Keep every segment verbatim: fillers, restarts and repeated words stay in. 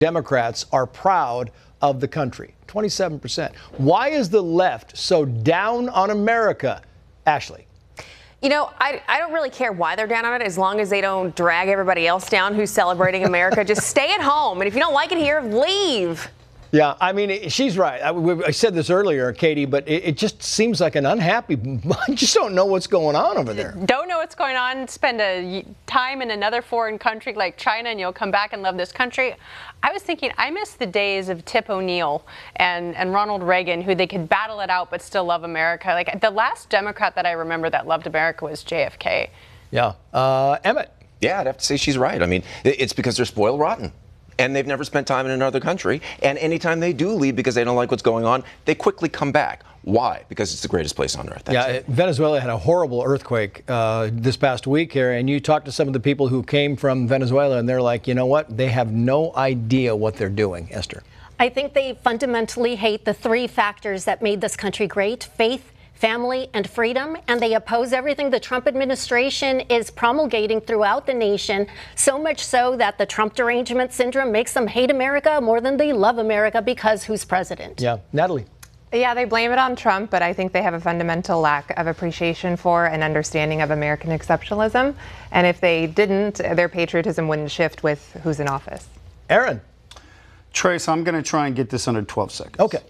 Democrats are proud of the country. twenty-seven percent. Why is the left so down on America? Ashley. You know, I, I don't really care why they're down on it as long as they don't drag everybody else down who's celebrating America. Just stay at home. And if you don't like it here, leave. Yeah, I mean, she's right. I, I said this earlier, Katie, but it, it just seems like an unhappy. I just don't know what's going on over there. Don't know what's going on. Spend a time in another foreign country like China, and you'll come back and love this country. I was thinking, I miss the days of Tip O'Neill and, and Ronald Reagan, who they could battle it out but still love America. Like the last Democrat that I remember that loved America was J F K. Yeah, uh, Emmett. Yeah, I'd have to say she's right. I mean, it's because they're spoiled rotten. And they've never spent time in another country. And anytime they do leave because they don't like what's going on, they quickly come back. Why? Because it's the greatest place on earth. That's yeah, it. Venezuela had a horrible earthquake uh, this past week here. And you talk to some of the people who came from Venezuela, and they're like, you know what? They have no idea what they're doing, Esther. I think they fundamentally hate the three factors that made this country great: faith, family, and freedom, and they oppose everything the Trump administration is promulgating throughout the nation, so much so that the Trump derangement syndrome makes them hate America more than they love America because who's president? Yeah. Natalie. Yeah, they blame it on Trump, but I think they have a fundamental lack of appreciation for and understanding of American exceptionalism. And if they didn't, their patriotism wouldn't shift with who's in office. Aaron. Trace, I'm going to try and get this under twelve seconds. Okay.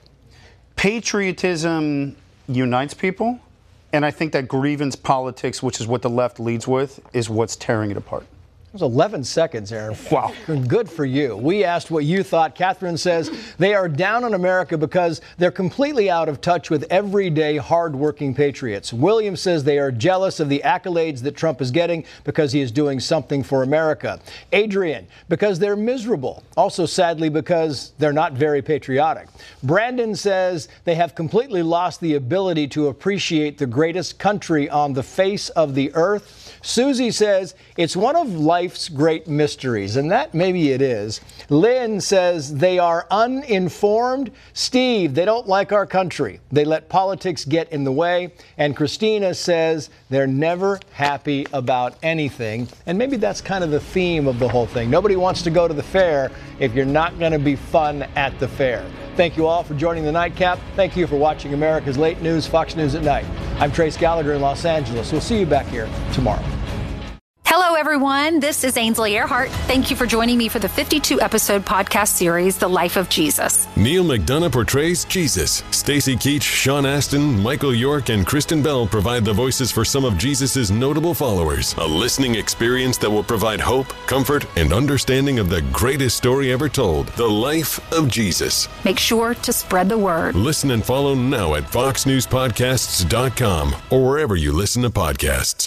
Patriotism unites people, and I think that grievance politics, which is what the left leads with, is what's tearing it apart. It was eleven seconds, Aaron. Wow. Good for you. We asked what you thought. Catherine says they are down on America because they're completely out of touch with everyday, hardworking patriots. William says they are jealous of the accolades that Trump is getting because he is doing something for America. Adrian, because they're miserable. Also, sadly, because they're not very patriotic. Brandon says they have completely lost the ability to appreciate the greatest country on the face of the earth. Susie says it's one of life's great mysteries, and that maybe it is. Lynn says they are uninformed. Steve, they don't like our country. They let politics get in the way. And Christina says they're never happy about anything. And maybe that's kind of the theme of the whole thing. Nobody wants to go to the fair if you're not going to be fun at the fair. Thank you all for joining the Nightcap. Thank you for watching America's Late News, Fox News at Night. I'm Trace Gallagher in Los Angeles. We'll see you back here tomorrow. Hello, everyone. This is Ainsley Earhart. Thank you for joining me for the fifty-two episode podcast series, The Life of Jesus. Neil McDonough portrays Jesus. Stacy Keach, Sean Astin, Michael York, and Kristen Bell provide the voices for some of Jesus's notable followers. A listening experience that will provide hope, comfort, and understanding of the greatest story ever told, The Life of Jesus. Make sure to spread the word. Listen and follow now at fox news podcasts dot com or wherever you listen to podcasts.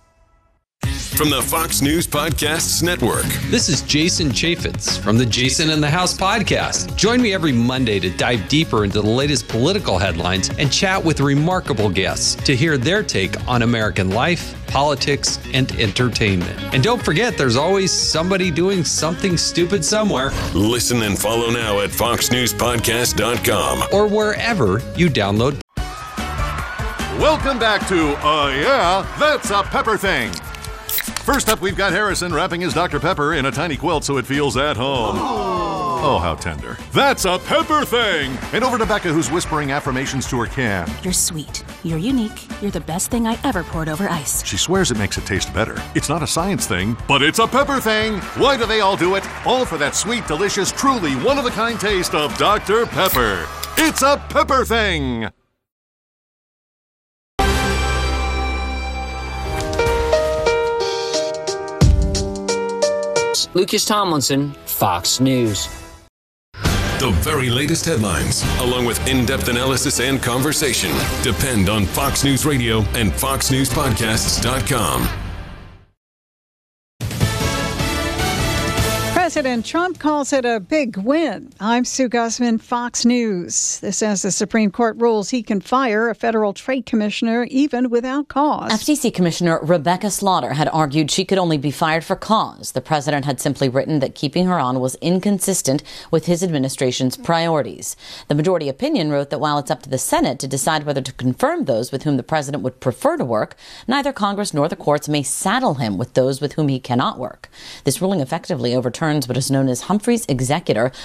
From the Fox News Podcasts Network. This is Jason Chaffetz from the Jason in the House podcast. Join me every Monday to dive deeper into the latest political headlines and chat with remarkable guests to hear their take on American life, politics, and entertainment. And don't forget, there's always somebody doing something stupid somewhere. Listen and follow now at fox news podcast dot com or wherever you download. Welcome back to Uh Yeah, That's a Pepper Thing. First up, we've got Harrison wrapping his Doctor Pepper in a tiny quilt so it feels at home. Oh, how tender. That's a Pepper Thing! And over to Becca, who's whispering affirmations to her can. You're sweet. You're unique. You're the best thing I ever poured over ice. She swears it makes it taste better. It's not a science thing, but it's a Pepper Thing! Why do they all do it? All for that sweet, delicious, truly one-of-a-kind taste of Doctor Pepper. It's a Pepper Thing! Lucas Tomlinson, Fox News. The very latest headlines, along with in-depth analysis and conversation, depend on Fox News Radio and fox news podcasts dot com. President Trump calls it a big win. I'm Sue Guzman, Fox News. This as the Supreme Court rules he can fire a federal trade commissioner even without cause. F T C Commissioner Rebecca Slaughter had argued she could only be fired for cause. The president had simply written that keeping her on was inconsistent with his administration's priorities. The majority opinion wrote that while it's up to the Senate to decide whether to confirm those with whom the president would prefer to work, neither Congress nor the courts may saddle him with those with whom he cannot work. This ruling effectively overturns what is known as Humphrey's executor,